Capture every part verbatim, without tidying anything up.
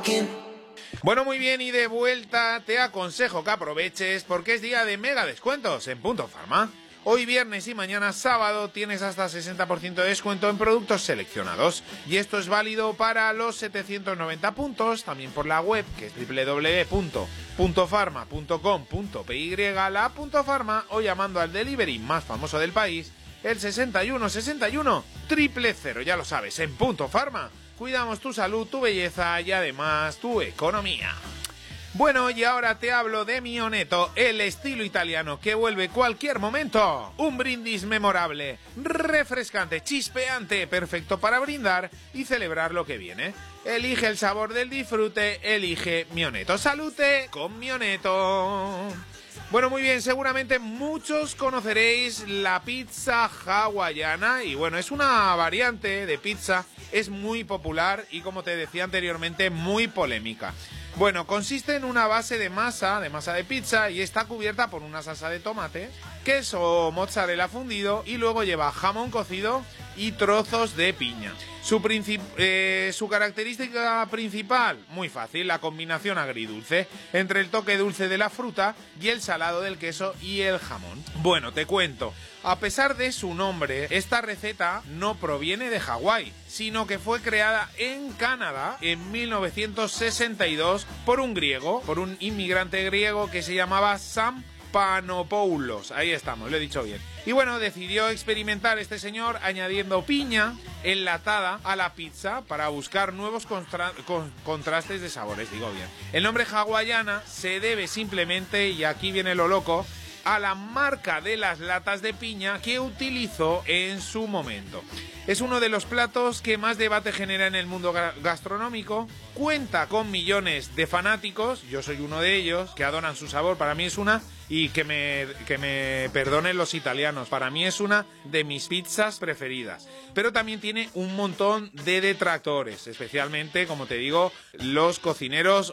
Bueno, muy bien, y de vuelta te aconsejo que aproveches porque es día de mega descuentos en Punto Pharma. Hoy viernes y mañana sábado tienes hasta sesenta por ciento de descuento en productos seleccionados. Y esto es válido para los setecientos noventa puntos, también por la web, que es doble u doble u doble u punto punto pharma punto com punto p y, la Punto Pharma, o llamando al delivery más famoso del país, el sesenta y uno sesenta y uno cero cero. Ya lo sabes, en Punto Pharma cuidamos tu salud, tu belleza y además tu economía. Bueno, y ahora te hablo de Mioneto, el estilo italiano que vuelve cualquier momento. Un brindis memorable, refrescante, chispeante, perfecto para brindar y celebrar lo que viene. Elige el sabor del disfrute, elige Mioneto. ¡Salute con Mioneto! Bueno, muy bien, seguramente muchos conoceréis la pizza hawaiana y bueno, es una variante de pizza, es muy popular y como te decía anteriormente, muy polémica. Bueno, consiste en una base de masa, de masa de pizza, y está cubierta por una salsa de tomate, queso o mozzarella fundido y luego lleva jamón cocido y trozos de piña. Su, princip eh, su característica principal, muy fácil, la combinación agridulce entre el toque dulce de la fruta y el salado del queso y el jamón. Bueno, te cuento, a pesar de su nombre, esta receta no proviene de Hawái, sino que fue creada en Canadá en mil novecientos sesenta y dos por un griego, por un inmigrante griego que se llamaba Sam Panopoulos. Ahí estamos, lo he dicho bien. Y bueno, decidió experimentar este señor añadiendo piña enlatada a la pizza para buscar nuevos contra con contrastes de sabores, digo bien. El nombre hawaiana se debe simplemente, y aquí viene lo loco, a la marca de las latas de piña que utilizó en su momento. Es uno de los platos que más debate genera en el mundo gastronómico. Cuenta con millones de fanáticos, yo soy uno de ellos, que adoran su sabor. Para mí es una, y que me, que me perdonen los italianos, para mí es una de mis pizzas preferidas. Pero también tiene un montón de detractores, especialmente, como te digo, los cocineros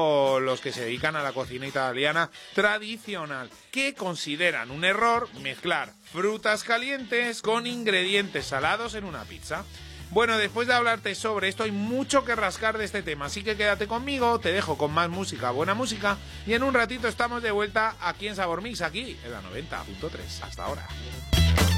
o los que se dedican a la cocina italiana tradicional, que consideran un error mezclar frutas calientes con ingredientes salados en una pizza. Bueno, después de hablarte sobre esto hay mucho que rascar de este tema, así que quédate conmigo, te dejo con más música, buena música, y en un ratito estamos de vuelta aquí en Sabor Mix, aquí en la noventa punto tres. Hasta ahora.